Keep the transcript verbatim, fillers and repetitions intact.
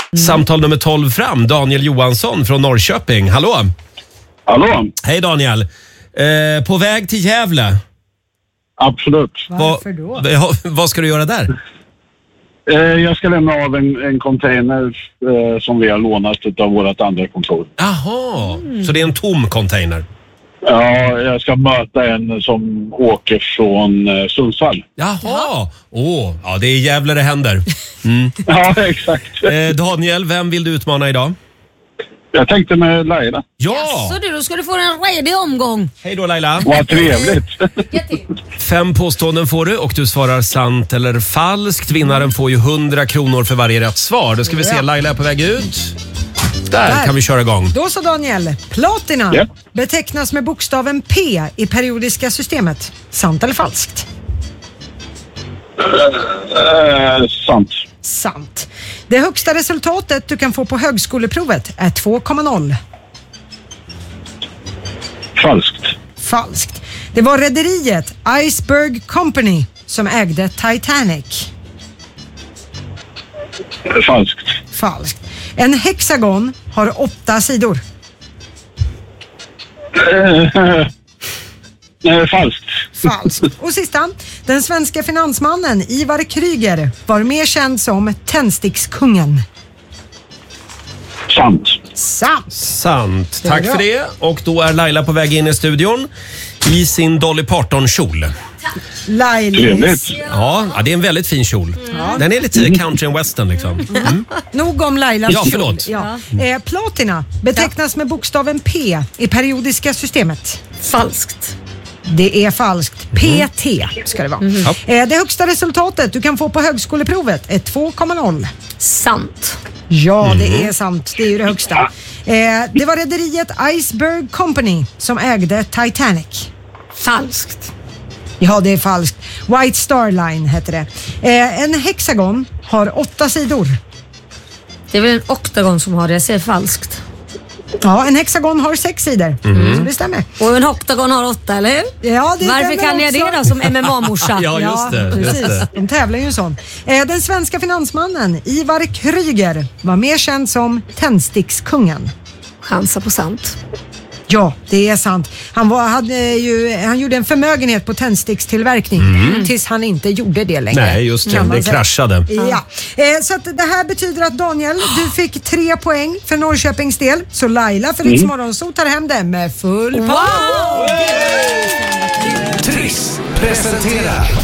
Samtal nummer tolv fram, Daniel Johansson från Norrköping. Hallå? Hallå? Hej Daniel. Eh, på väg till Gävle. Absolut. Varför då? Va, vad ska du göra där? Eh, jag ska lämna av en, en container eh, som vi har lånat av vårt andra kontor. Jaha, mm. Så det är en tom container? Ja, jag ska möta en som åker från eh, Sundsvall. Jaha, åh, ja, det är Gävle det händer. Mm. Ja, exakt. Eh, Daniel, vem vill du utmana idag? Jag tänkte med Laila. Ja! Så du, då ska du få en redig omgång. Hej då Laila. Vad trevligt. Fem påståenden får du och du svarar sant eller falskt. Vinnaren får ju hundra kronor för varje rätt svar. Då ska vi se, Laila är på väg ut. Där, Där kan vi köra igång. Då så Daniel, platina yep. betecknas med bokstaven P i periodiska systemet. Sant eller falskt? Uh, sant. Sant. Det högsta resultatet du kan få på högskoleprovet är två komma noll. Falskt. Falskt. Det var rederiet Iceberg Company som ägde Titanic. Falskt. Falskt. En hexagon har åtta sidor. Uh, uh, falskt. Falskt. Och sista. Den svenska finansmannen Ivar Kryger var mer känd som tändstickskungen. Sant. Sant. Sant. Tack för det. Och då är Laila på väg in i studion i sin Dolly Parton-kjol. Lailis. Ja, ja, det är en väldigt fin kjol. Mm. Den är lite country and western liksom. Mm. Nog om Lailas ja, kjol. förlåt. Ja. Eh, platina betecknas med bokstaven P i periodiska systemet. Falskt. Det är falskt. P T ska det vara. Mm. Eh, det högsta resultatet du kan få på högskoleprovet är två komma noll. Sant. Ja, mm. det är sant. Det är ju det högsta. Eh, det var rederiet Iceberg Company som ägde Titanic. Falskt. Ja, det är falskt. White Star Line heter det. Eh, en hexagon har åtta sidor. Det är väl en oktagon som har det, jag säger falskt. Ja, en hexagon har sex sidor. Mm. Så det stämmer. Och en oktagon har åtta, eller hur? Ja, det Varför kan ni det då som M M A-morsa? Ja, just det. Ja, just det. De tävlar ju en sån. Eh, den svenska finansmannen Ivar Kryger var mer känd som tändstickskungen. Chansa på sant. Ja, det är sant. Han, var, hade ju, han gjorde en förmögenhet på tändstickstillverkning mm. tills han inte gjorde det längre. Nej, just det. Det kraschade. Ja. Eh, så att det här betyder att Daniel, du fick tre poäng för Norrköpings del. Så Laila för Rix Morgonzoo tar hem det med full wow! Triss presenterar